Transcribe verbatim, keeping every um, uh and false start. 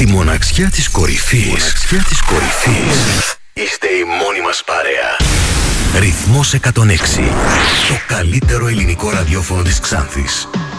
Τη μοναξιά της κορυφής. Μοναξιά της κορυφής. Είστε η μόνη μας παρέα. Ρυθμός εκατόν έξι. Το καλύτερο ελληνικό ραδιόφωνο της Ξάνθης.